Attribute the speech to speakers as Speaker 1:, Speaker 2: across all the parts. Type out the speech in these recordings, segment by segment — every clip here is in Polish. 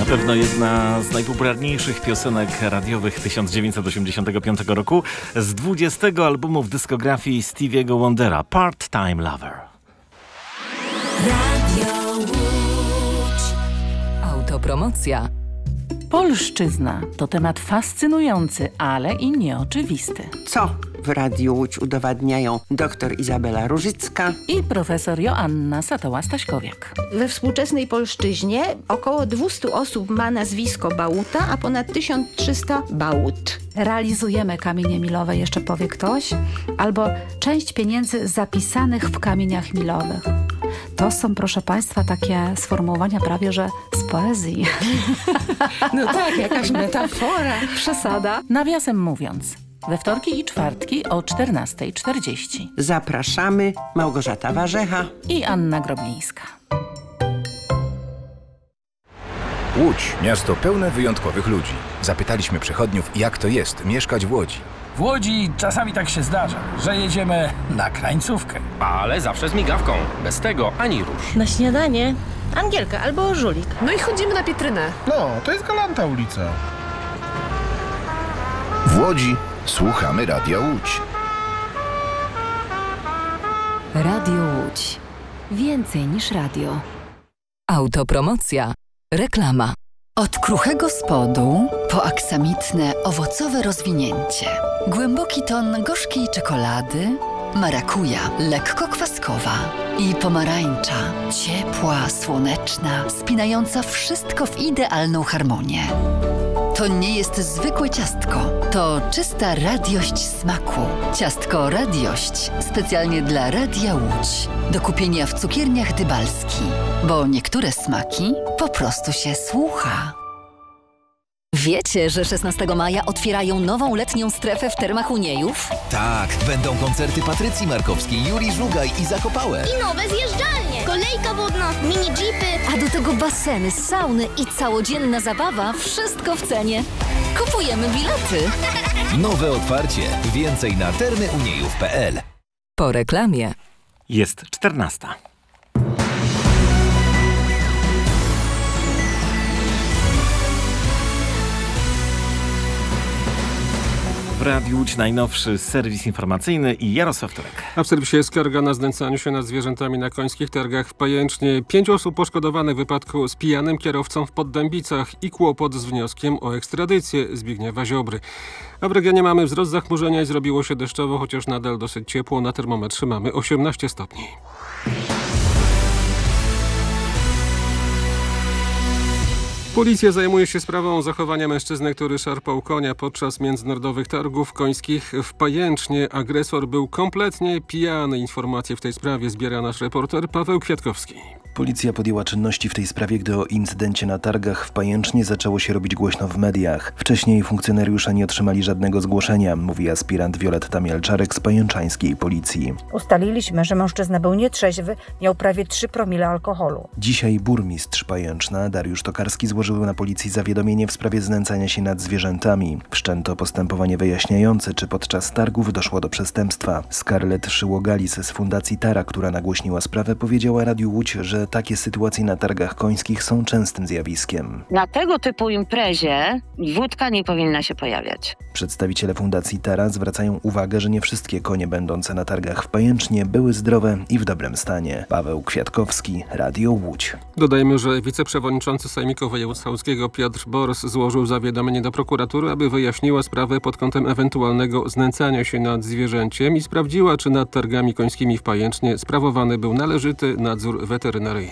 Speaker 1: pewno jedna z najpopularniejszych piosenek radiowych 1985 roku z 20 albumu w dyskografii Stevie'ego Wondera, Part-Time Lover.
Speaker 2: Radio Łódź. Autopromocja.
Speaker 3: Polszczyzna to temat fascynujący, ale i nieoczywisty.
Speaker 4: Co w Radiu Łódź udowadniają dr Izabela Różycka
Speaker 3: i profesor Joanna Satoła-Staśkowiak.
Speaker 5: We współczesnej polszczyźnie około 200 osób ma nazwisko Bałuta, a ponad 1300 Bałut.
Speaker 6: Realizujemy kamienie milowe, jeszcze powie ktoś, albo część pieniędzy zapisanych w kamieniach milowych. To są, proszę Państwa, takie sformułowania prawie, że z poezji.
Speaker 5: No tak, jakaś metafora.
Speaker 6: Przesada.
Speaker 3: Nawiasem mówiąc, we wtorki i czwartki o 14:40.
Speaker 4: Zapraszamy, Małgorzata Warzecha
Speaker 3: i Anna Groblińska.
Speaker 7: Łódź, miasto pełne wyjątkowych ludzi. Zapytaliśmy przechodniów, jak to jest mieszkać w Łodzi.
Speaker 8: W Łodzi czasami tak się zdarza, że jedziemy na krańcówkę.
Speaker 9: Ale zawsze z migawką. Bez tego ani rusz.
Speaker 5: Na śniadanie Angielka albo Żulik.
Speaker 10: No i chodzimy na Pietrynę.
Speaker 11: No, to jest Galanta ulica.
Speaker 7: W Łodzi słuchamy Radia Łódź.
Speaker 2: Radio Łódź. Więcej niż radio. Autopromocja. Reklama.
Speaker 12: Od kruchego spodu po aksamitne, owocowe rozwinięcie. Głęboki ton gorzkiej czekolady, marakuja, lekko kwaskowa i pomarańcza, ciepła, słoneczna, spinająca wszystko w idealną harmonię. To nie jest zwykłe ciastko, to czysta radiość smaku. Ciastko Radiość specjalnie dla Radia Łódź. Do kupienia w cukierniach Dybalski, bo niektóre smaki po prostu się słucha.
Speaker 2: Wiecie, że 16 maja otwierają nową letnią strefę w Termach Uniejów?
Speaker 13: Tak, będą koncerty Patrycji Markowskiej, Juri Żugaj i Zakopałe.
Speaker 14: I nowe zjeżdżalnie, kolejka wodna, mini jeepy.
Speaker 2: A do tego baseny, sauny i całodzienna zabawa, wszystko w cenie. Kupujemy bilety.
Speaker 13: Nowe otwarcie. Więcej na termyuniejów.pl.
Speaker 2: Po reklamie.
Speaker 1: Jest 14. W Radiu Łódź najnowszy serwis informacyjny i Jarosław Turek.
Speaker 15: A w serwisie skarga na znęcaniu się nad zwierzętami na końskich targach w Pajęcznie. 5 osób poszkodowanych w wypadku z pijanym kierowcą w Poddębicach i kłopot z wnioskiem o ekstradycję Zbigniewa Ziobry. A w regionie mamy wzrost zachmurzenia i zrobiło się deszczowo, chociaż nadal dosyć ciepło. Na termometrze mamy 18 stopni. Policja zajmuje się sprawą zachowania mężczyzny, który szarpał konia podczas międzynarodowych targów końskich w Pajęcznie. Agresor był kompletnie pijany. Informacje w tej sprawie zbiera nasz reporter Paweł Kwiatkowski.
Speaker 16: Policja podjęła czynności w tej sprawie, gdy o incydencie na targach w Pajęcznie zaczęło się robić głośno w mediach. Wcześniej funkcjonariusze nie otrzymali żadnego zgłoszenia, mówi aspirant Wioletta Mielczarek z pajęczańskiej policji.
Speaker 17: Ustaliliśmy, że mężczyzna był nietrzeźwy, miał prawie 3 promile alkoholu.
Speaker 16: Dzisiaj burmistrz Pajęczna Dariusz Tokarski złożył na policji zawiadomienie w sprawie znęcania się nad zwierzętami. Wszczęto postępowanie wyjaśniające, czy podczas targów doszło do przestępstwa. Scarlett Szyłogalis z Fundacji Tara, która nagłośniła sprawę, powiedziała Radiu Łódź, że takie sytuacje na targach końskich są częstym zjawiskiem.
Speaker 18: Na tego typu imprezie wódka nie powinna się pojawiać.
Speaker 16: Przedstawiciele Fundacji Tara zwracają uwagę, że nie wszystkie konie będące na targach w Pajęcznie były zdrowe i w dobrym stanie. Paweł Kwiatkowski, Radio Łódź.
Speaker 15: Dodajmy, że wiceprzewodniczący Sejmiku Województwa Łódzkiego Piotr Bors złożył zawiadomienie do prokuratury, aby wyjaśniła sprawę pod kątem ewentualnego znęcania się nad zwierzęciem i sprawdziła, czy nad targami końskimi w Pajęcznie sprawowany był należyty nadzór weterynaryjny.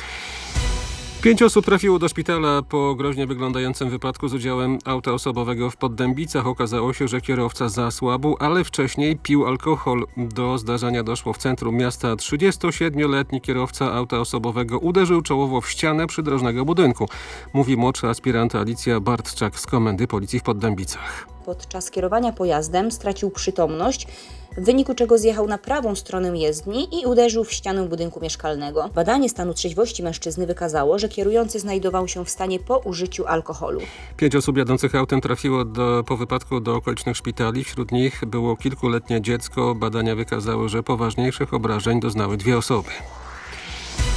Speaker 15: 5 osób trafiło do szpitala po groźnie wyglądającym wypadku z udziałem auta osobowego w Poddębicach. Okazało się, że kierowca zasłabł, ale wcześniej pił alkohol. Do zdarzenia doszło w centrum miasta. 37-letni kierowca auta osobowego uderzył czołowo w ścianę przydrożnego budynku. Mówi młodsza aspiranta Alicja Bartczak z Komendy Policji w Poddębicach.
Speaker 19: Podczas kierowania pojazdem stracił przytomność, w wyniku czego zjechał na prawą stronę jezdni i uderzył w ścianę budynku mieszkalnego. Badanie stanu trzeźwości mężczyzny wykazało, że kierujący znajdował się w stanie po użyciu alkoholu.
Speaker 15: 5 osób jadących autem trafiło po wypadku do okolicznych szpitali. Wśród nich było kilkuletnie dziecko. Badania wykazały, że poważniejszych obrażeń doznały 2 osoby.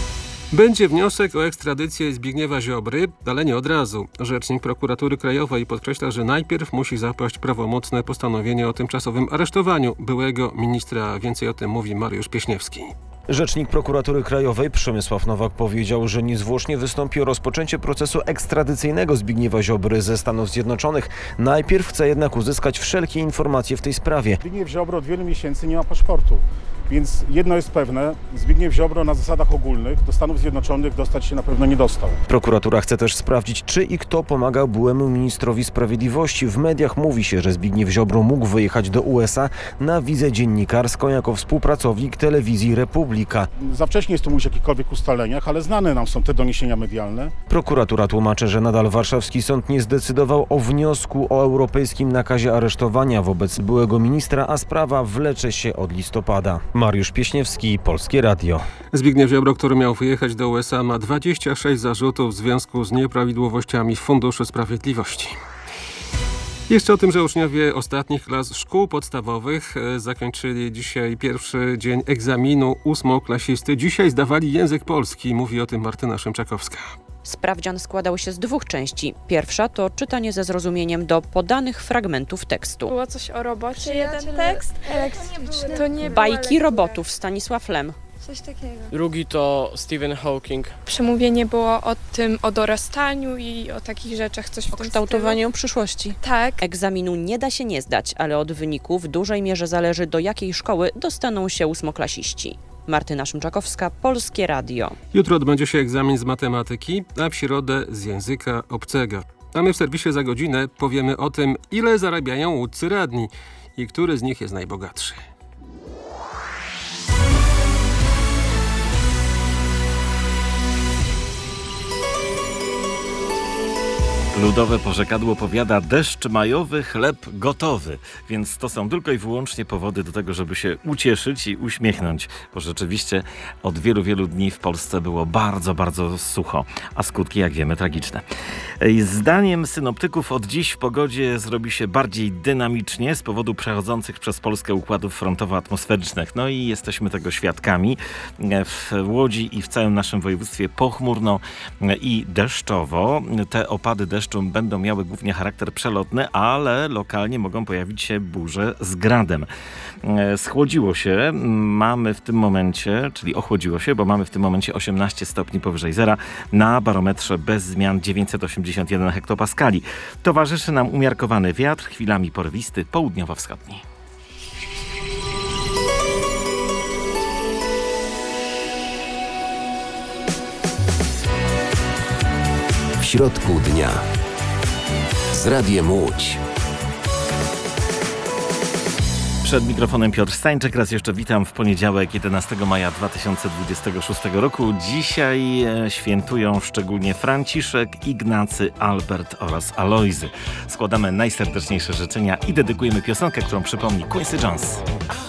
Speaker 15: Będzie wniosek o ekstradycję Zbigniewa Ziobry, ale nie od razu. Rzecznik Prokuratury Krajowej podkreśla, że najpierw musi zapaść prawomocne postanowienie o tymczasowym aresztowaniu byłego ministra. Więcej o tym mówi Mariusz Pieśniewski.
Speaker 10: Rzecznik Prokuratury Krajowej Przemysław Nowak powiedział, że niezwłocznie wystąpi o rozpoczęcie procesu ekstradycyjnego Zbigniewa Ziobry ze Stanów Zjednoczonych. Najpierw chce jednak uzyskać wszelkie informacje w tej sprawie.
Speaker 11: Zbigniew Ziobro od wielu miesięcy nie ma paszportu. Więc jedno jest pewne, Zbigniew Ziobro na zasadach ogólnych do Stanów Zjednoczonych dostać się na pewno nie dostał.
Speaker 10: Prokuratura chce też sprawdzić, czy i kto pomagał byłemu ministrowi sprawiedliwości. W mediach mówi się, że Zbigniew Ziobro mógł wyjechać do USA na wizę dziennikarską jako współpracownik telewizji Republika.
Speaker 11: Za wcześnie jest tu mówić o jakichkolwiek ustaleniach, ale znane nam są te doniesienia medialne.
Speaker 10: Prokuratura tłumaczy, że nadal warszawski sąd nie zdecydował o wniosku o europejskim nakazie aresztowania wobec byłego ministra, a sprawa wlecze się od listopada. Mariusz Pieśniewski, Polskie Radio.
Speaker 15: Zbigniew Ziobro, który miał wyjechać do USA, ma 26 zarzutów w związku z nieprawidłowościami w Funduszu Sprawiedliwości. Jeszcze o tym, że uczniowie ostatnich klas szkół podstawowych zakończyli dzisiaj pierwszy dzień egzaminu ósmoklasisty. Dzisiaj zdawali język polski. Mówi o tym Martyna Szymczakowska.
Speaker 20: Sprawdzian składał się z dwóch części. Pierwsza to czytanie ze zrozumieniem do podanych fragmentów tekstu.
Speaker 21: Było coś o robocie, jeden tekst. To nie
Speaker 20: Bajki robotów Stanisław Lem.
Speaker 21: Coś takiego.
Speaker 22: Drugi to Stephen Hawking.
Speaker 21: Przemówienie było o dorastaniu i o takich rzeczach, coś w tym
Speaker 20: kształtowaniu przyszłości.
Speaker 21: Tak.
Speaker 20: Egzaminu nie da się nie zdać, ale od wyniku w dużej mierze zależy, do jakiej szkoły dostaną się ósmoklasiści. Martyna Szymczakowska, Polskie Radio.
Speaker 15: Jutro odbędzie się egzamin z matematyki, a w środę z języka obcego. A my w serwisie za godzinę powiemy o tym, ile zarabiają łódcy radni i który z nich jest najbogatszy.
Speaker 1: Ludowe porzekadło powiada: deszcz majowy, chleb gotowy. Więc to są tylko i wyłącznie powody do tego, żeby się ucieszyć i uśmiechnąć. Bo rzeczywiście od wielu, wielu dni w Polsce było bardzo, bardzo sucho. A skutki, jak wiemy, tragiczne. Zdaniem synoptyków od dziś w pogodzie zrobi się bardziej dynamicznie z powodu przechodzących przez Polskę układów frontowo-atmosferycznych. No i jesteśmy tego świadkami. W Łodzi i w całym naszym województwie pochmurno i deszczowo. Te opady deszczu będą miały głównie charakter przelotny, ale lokalnie mogą pojawić się burze z gradem. Schłodziło się, mamy w tym momencie, czyli ochłodziło się, bo mamy w tym momencie 18 stopni powyżej zera, na barometrze bez zmian 981 hektopaskali. Towarzyszy nam umiarkowany wiatr, chwilami porywisty, południowo-wschodni.
Speaker 13: W środku dnia z Radiem Łódź.
Speaker 1: Przed mikrofonem Piotr Stańczyk. Raz jeszcze witam w poniedziałek 11 maja 2026 roku. Dzisiaj świętują szczególnie Franciszek, Ignacy, Albert oraz Alojzy. Składamy najserdeczniejsze życzenia i dedykujemy piosenkę, którą przypomni Quincy Jones.